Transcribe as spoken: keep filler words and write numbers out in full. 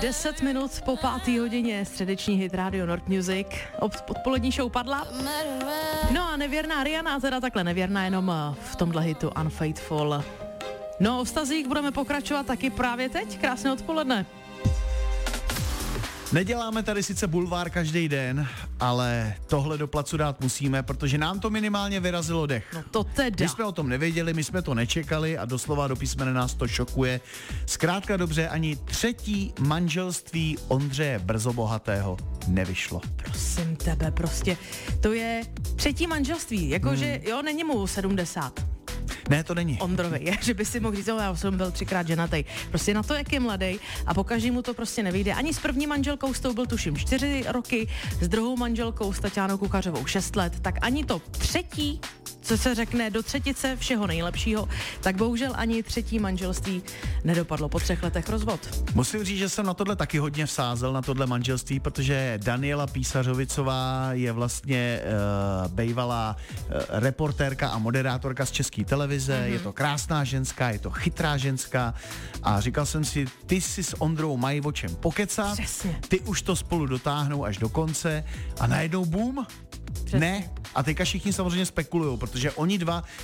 deset minut po páté hodině, středeční hit Radio Nord Music. Odpolední show padla. No a nevěrná Rihanna, teda takhle nevěrná jenom v tomhle hitu Unfaithful. No o vztazích budeme pokračovat taky právě teď. Krásné odpoledne. Neděláme tady sice bulvár každý den, ale tohle do placu dát musíme, protože nám to minimálně vyrazilo dech. No to teda. My jsme o tom nevěděli, my jsme to nečekali a doslova do písmene nás to šokuje. Zkrátka dobře, ani třetí manželství Ondřeje Brzobohatého nevyšlo. Prosím tebe, prostě to je třetí manželství, jakože hmm. jo, není mu sedmdesát. Ne, to není. Ondrovi, je, že by si mohl říct, já jsem byl třikrát ženatej. Prostě na to, jak je mladej a po každému to prostě nevyjde. Ani s první manželkou s tou byl tuším čtyři roky, s druhou manželkou s Taťánou Kuchařovou šest let, tak ani to třetí, co se řekne do třetice všeho nejlepšího, tak bohužel ani třetí manželství nedopadlo, po třech letech rozvod. Musím říct, že jsem na tohle taky hodně vsázel, na tohle manželství, protože Daniela Písařovicová je vlastně uh, bejvalá uh, reportérka a moderátorka z České televize, mm-hmm. Je to krásná ženská, je to chytrá ženská a říkal jsem si, ty si s Ondrou mají o čem pokecat, Přesně. Ty už to spolu dotáhnou až do konce a najednou boom. Přesně. Ne. A teďka všichni samozřejmě spekulujou, protože oni dva